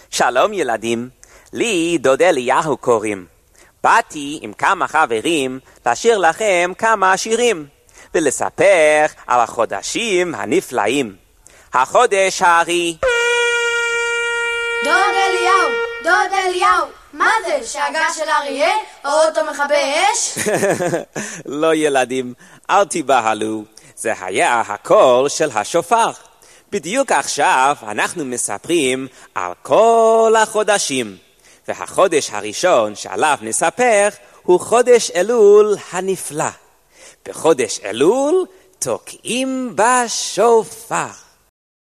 שלום ילדים, לי דוד אליהו קוראים. באתי עם כמה חברים לשיר לכם כמה שירים, ולספר על החודשים הנפלאים. החודש הארי. דוד אליהו, מה זה? שאגה של אריה? אוטו מכבי אש? לא ילדים, אל תיבהלו. זה היה הקול של השופר. בדיוק עכשיו אנחנו מספרים על כל החודשים. והחודש הראשון שעליו נספר הוא חודש אלול הנפלא. בחודש אלול תוקעים בשופר.